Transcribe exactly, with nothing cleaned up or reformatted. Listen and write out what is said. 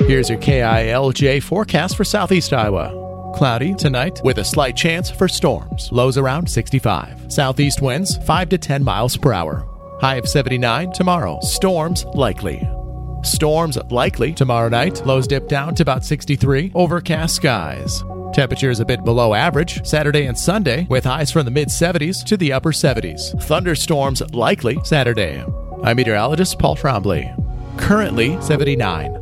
Here's your K I L J forecast for southeast Iowa. Cloudy tonight with a slight chance for storms. Lows around sixty-five. Southeast winds five to ten miles per hour. High of seventy-nine tomorrow. Storms likely. Storms likely tomorrow night. Lows dip down to about sixty-three. Overcast skies. Temperatures a bit below average Saturday and Sunday with highs from the mid seventies to the upper seventies. Thunderstorms likely Saturday. I'm meteorologist Paul Trombley. Currently seventy-nine.